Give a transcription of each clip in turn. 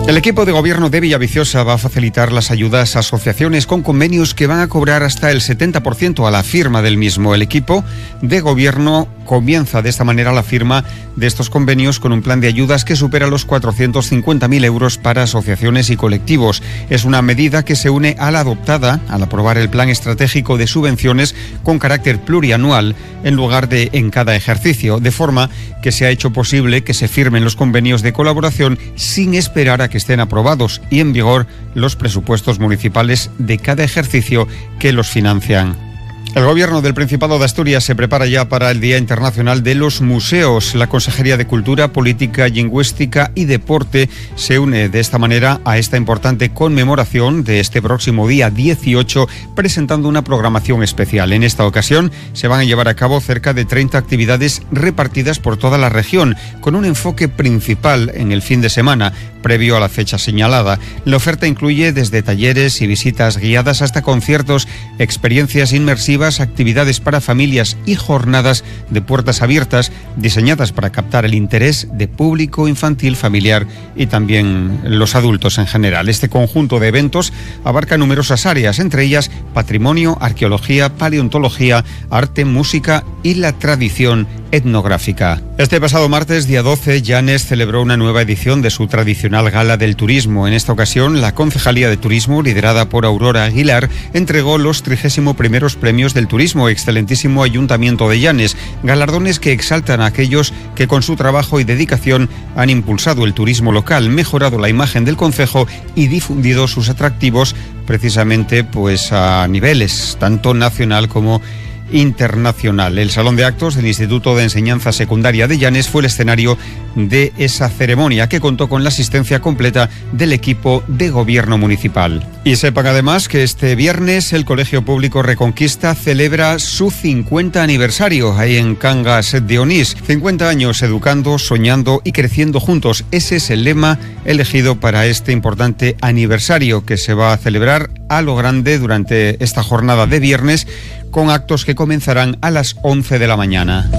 El equipo de gobierno de Villaviciosa va a facilitar las ayudas a asociaciones con convenios que van a cobrar hasta el 70% a la firma del mismo. El equipo de gobierno comienza de esta manera la firma de estos convenios con un plan de ayudas que supera los 450.000 euros para asociaciones y colectivos. Es una medida que se une a la adoptada al aprobar el plan estratégico de subvenciones con carácter plurianual en lugar de en cada ejercicio, de forma que se ha hecho posible que se firmen los convenios de colaboración sin esperar a que estén aprobados y en vigor los presupuestos municipales de cada ejercicio que los financian. El Gobierno del Principado de Asturias se prepara ya para el Día Internacional de los Museos. La Consejería de Cultura, Política, Lingüística y Deporte se une de esta manera a esta importante conmemoración de este próximo día 18, presentando una programación especial. En esta ocasión se van a llevar a cabo cerca de 30 actividades repartidas por toda la región, con un enfoque principal en el fin de semana, previo a la fecha señalada. La oferta incluye desde talleres y visitas guiadas hasta conciertos, experiencias inmersivas, actividades para familias y jornadas de puertas abiertas diseñadas para captar el interés de público infantil, familiar y también los adultos en general. Este conjunto de eventos abarca numerosas áreas, entre ellas patrimonio, arqueología, paleontología, arte, música y la tradición etnográfica. Este pasado martes, día 12, Llanes celebró una nueva edición de su tradicional Gala del Turismo. En esta ocasión, la Concejalía de Turismo, liderada por Aurora Aguilar, entregó los 31º premios del turismo, excelentísimo Ayuntamiento de Llanes, galardones que exaltan a aquellos que con su trabajo y dedicación han impulsado el turismo local, mejorado la imagen del concejo y difundido sus atractivos precisamente pues a niveles tanto nacional como internacional. El Salón de Actos del Instituto de Enseñanza Secundaria de Llanes fue el escenario de esa ceremonia, que contó con la asistencia completa del equipo de gobierno municipal. Y sepan además que este viernes el Colegio Público Reconquista celebra su 50 aniversario ahí en Cangas de Onís. 50 años educando, soñando y creciendo juntos. Ese es el lema elegido para este importante aniversario que se va a celebrar a lo grande durante esta jornada de viernes, con actos que comenzarán a las 11 de la mañana.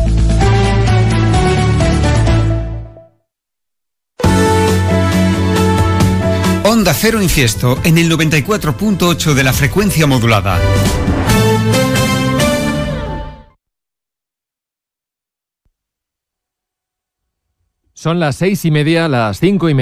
Onda Cero Infiesto en el 94.8 de la frecuencia modulada. Son las 6:30, las 5:30.